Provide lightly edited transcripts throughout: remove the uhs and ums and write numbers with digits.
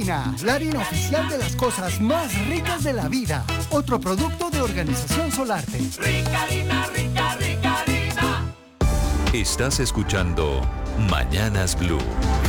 Ricarina, la harina oficial de las cosas más ricas de la vida. Otro producto de Organización Solarte. Ricarina, rica, Ricarina. Estás escuchando Mañanas Blue.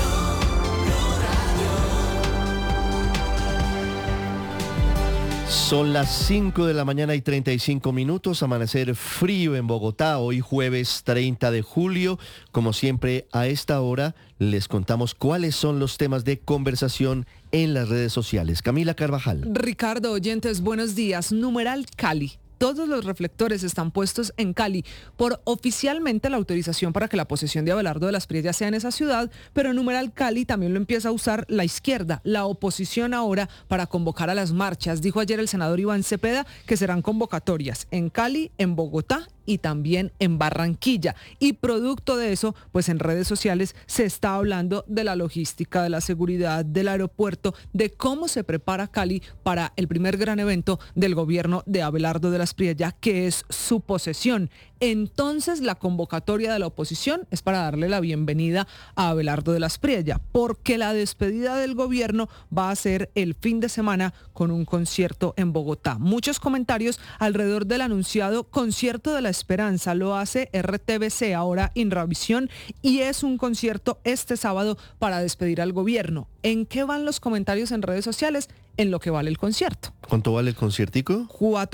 Son las 5 de la mañana y 35 minutos, amanecer frío en Bogotá, hoy jueves 30 de julio. Como siempre, a esta hora les contamos cuáles son los temas de conversación en las redes sociales. Camila Carvajal. Ricardo, oyentes, buenos días. Numeral Cali. Todos los reflectores están puestos en Cali por oficialmente la autorización para que la posesión de Abelardo de las Priellas sea en esa ciudad, pero numeral Cali también lo empieza a usar la izquierda, la oposición ahora para convocar a las marchas. Dijo ayer el senador Iván Cepeda que serán convocatorias en Cali, en Bogotá y también en Barranquilla. Y producto de eso, pues en redes sociales se está hablando de la logística, de la seguridad, del aeropuerto, de cómo se prepara Cali para el primer gran evento del gobierno de Abelardo de las Priellas, que es su posesión. Entonces la convocatoria de la oposición es para darle la bienvenida a Abelardo de las Priellas, porque la despedida del gobierno va a ser el fin de semana con un concierto en Bogotá. Muchos comentarios alrededor del anunciado concierto de la Esperanza. Lo hace RTBC, ahora Inravisión, y es un concierto este sábado para despedir al gobierno. ¿En qué van los comentarios en redes sociales? En lo que vale el concierto. ¿Cuánto vale el conciertico?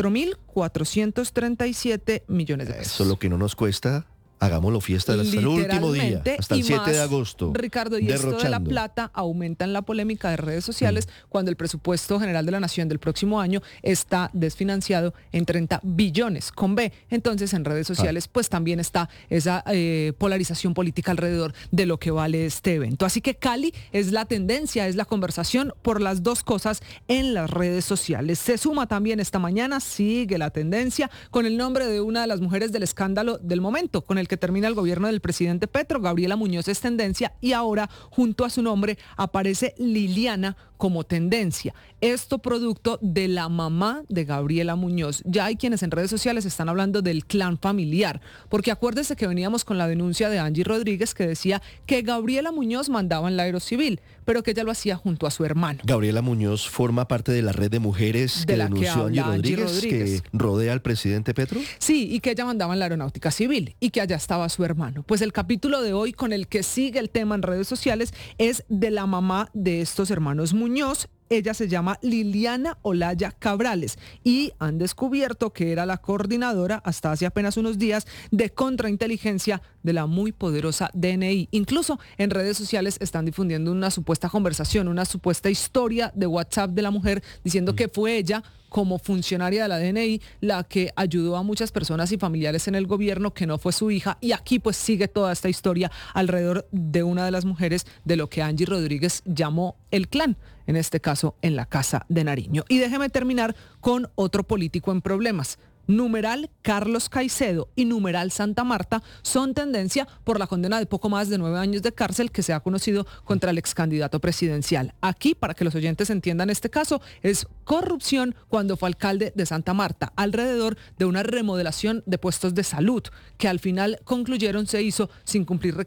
4.437 millones de pesos. Eso es lo que no nos cuesta. Hagámoslo fiesta hasta el último día, hasta el 7 de agosto. Ricardo, y esto de la plata aumenta en la polémica de redes sociales cuando el presupuesto general de la Nación del próximo año está desfinanciado en 30 billones con B. Entonces en redes sociales pues también está esa polarización política alrededor de lo que vale este evento. Así que Cali es la tendencia, es la conversación por las dos cosas en las redes sociales. Se suma también esta mañana, sigue la tendencia con el nombre de una de las mujeres del escándalo del momento, con el que termina el gobierno del presidente Petro. Gabriela Muñoz es tendencia y ahora junto a su nombre aparece Liliana como tendencia. Esto producto de la mamá de Gabriela Muñoz. Ya hay quienes en redes sociales están hablando del clan familiar, porque acuérdese que veníamos con la denuncia de Angie Rodríguez que decía que Gabriela Muñoz mandaba en la Aerocivil, pero que ella lo hacía junto a su hermano. Gabriela Muñoz forma parte de la red de mujeres que denunció Angie Rodríguez, que rodea al presidente Petro. Sí, y que ella mandaba en la Aeronáutica Civil y que allá estaba su hermano. Pues el capítulo de hoy con el que sigue el tema en redes sociales es de la mamá de estos hermanos Muñoz. Ella se llama Liliana Olaya Cabrales y han descubierto que era la coordinadora hasta hace apenas unos días de contrainteligencia de la muy poderosa DNI. Incluso en redes sociales están difundiendo una supuesta conversación, una supuesta historia de WhatsApp de la mujer diciendo que fue ella, como funcionaria de la DNI, la que ayudó a muchas personas y familiares en el gobierno, que no fue su hija. Y aquí pues sigue toda esta historia alrededor de una de las mujeres de lo que Angie Rodríguez llamó el clan, en este caso en la Casa de Nariño. Y déjeme terminar con otro político en problemas. Numeral Carlos Caicedo y numeral Santa Marta son tendencia por la condena de poco más de 9 años de cárcel que se ha conocido contra el ex candidato presidencial. Aquí, para que los oyentes entiendan este caso, es corrupción cuando fue alcalde de Santa Marta, alrededor de una remodelación de puestos de salud que al final concluyeron se hizo sin cumplir requisitos